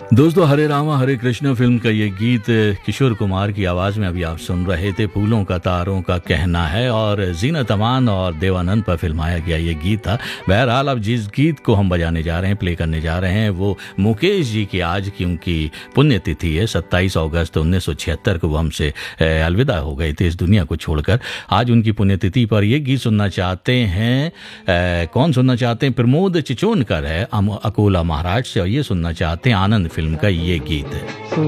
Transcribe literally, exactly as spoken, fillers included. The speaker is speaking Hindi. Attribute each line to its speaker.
Speaker 1: दोस्तों, हरे रामा हरे कृष्णा फिल्म का ये गीत किशोर कुमार की आवाज़ में अभी आप सुन रहे थे। फूलों का तारों का कहना है और जीनत अमान और देवानंद पर फिल्माया गया ये गीत था। बहरहाल अब जिस गीत को हम बजाने जा रहे हैं, प्ले करने जा रहे हैं, वो मुकेश जी की आज की उनकी पुण्यतिथि है। सत्ताईस अगस्त उन्नीस सौ छिहत्तर को वो हमसे अलविदा हो गए थे इस दुनिया को छोड़कर। आज उनकी पुण्यतिथि पर ये गीत सुनना चाहते हैं। ए, कौन सुनना चाहते हैं? प्रमोद चिचोनकर है अकोला महाराष्ट्र से, और ये सुनना चाहते हैं आनंद फिल्म का ये गीत है।